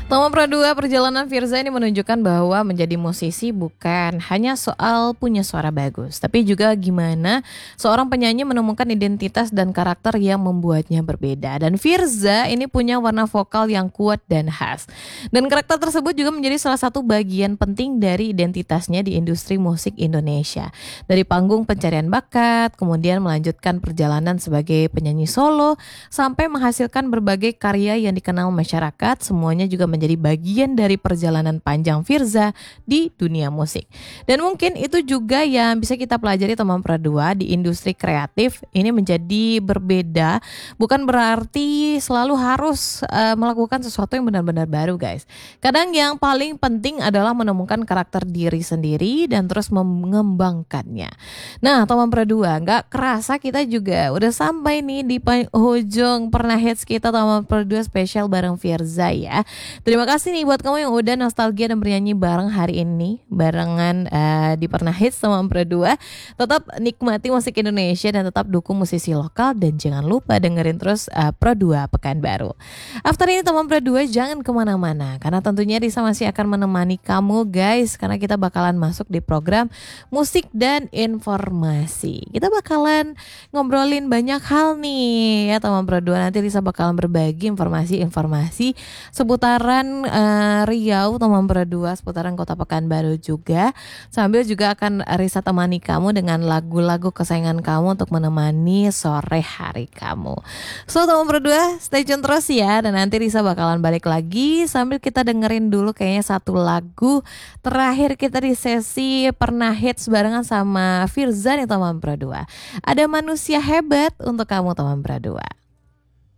Toma Pradua, perjalanan Firza ini menunjukkan bahwa menjadi musisi bukan hanya soal punya suara bagus, tapi juga gimana seorang penyanyi menemukan identitas dan karakter yang membuatnya berbeda. Dan Firza ini punya warna vokal yang kuat dan khas. Dan karakter tersebut juga menjadi salah satu bagian penting dari identitasnya di industri musik Indonesia. Dari panggung pencarian bakat, kemudian melanjutkan perjalanan sebagai penyanyi solo, sampai menghasilkan berbagai karya yang dikenal masyarakat, semuanya juga menjadi bagian dari perjalanan panjang Firza di dunia musik. Dan mungkin itu juga yang bisa kita pelajari teman Pradua di industri kreatif. Ini menjadi berbeda, bukan berarti selalu harus melakukan sesuatu yang benar-benar baru, guys. Kadang yang paling penting adalah menemukan karakter diri sendiri dan terus mengembangkannya. Nah, teman Pradua, nggak kerasa kita juga udah sampai nih di ujung pernah hits kita teman Pradua spesial bareng Firza ya. Terima kasih nih buat kamu yang udah nostalgia dan bernyanyi bareng hari ini barengan di Pernah Hits sama Pradua. Tetap nikmati musik Indonesia dan tetap dukung musisi lokal dan jangan lupa dengerin terus Pradua Pekanbaru. After ini teman Pradua jangan kemana-mana karena tentunya Risa masih akan menemani kamu guys, karena kita bakalan masuk di program musik dan informasi. Kita bakalan ngobrolin banyak hal nih ya teman Pradua. Nanti Risa bakalan berbagi informasi-informasi seputaran Riau teman Pradua, seputaran Kota Pekanbaru juga. Sambil juga akan Risa temani kamu dengan lagu-lagu kesayangan kamu untuk menemani sore hari kamu. So teman Pradua, stay tune terus ya. Dan nanti Risa bakalan balik lagi sambil kita dengerin dulu kayaknya satu lagu terakhir kita di sesi Pernah Hits barengan sama Firza nih teman Pradua. Ada Manusia Hebat untuk kamu teman Pradua.